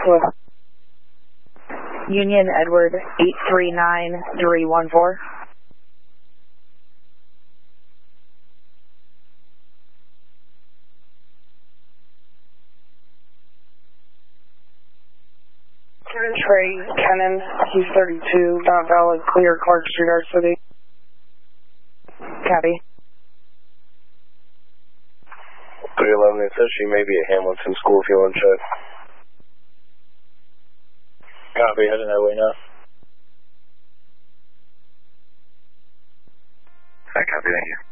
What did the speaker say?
Hello. Union Edward 839314. Trey Kennan, he's 32, not valid, clear, Clark Street, Art City. Copy. 311, it says she may be at Hamilton School if you want to check. Copy, heading that way now. I copy, thank you.